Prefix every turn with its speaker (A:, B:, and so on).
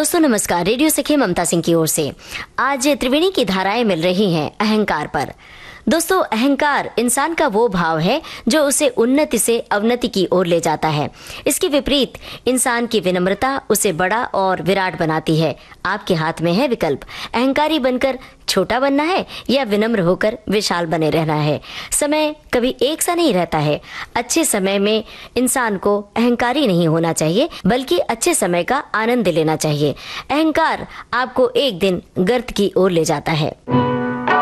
A: दोस्तों नमस्कार। रेडियो सखी ममता सिंह की ओर से आज त्रिवेणी की धाराएं मिल रही हैं अहंकार पर। दोस्तों अहंकार इंसान का वो भाव है जो उसे उन्नति से अवनति की ओर ले जाता है। इसके विपरीत इंसान की विनम्रता उसे बड़ा और विराट बनाती है। आपके हाथ में है विकल्प, अहंकारी बनकर छोटा बनना है या विनम्र होकर विशाल बने रहना है। समय कभी एक सा नहीं रहता है। अच्छे समय में इंसान को अहंकारी नहीं होना चाहिए, बल्कि अच्छे समय का आनंद लेना चाहिए। अहंकार आपको एक दिन गर्त की ओर ले जाता है।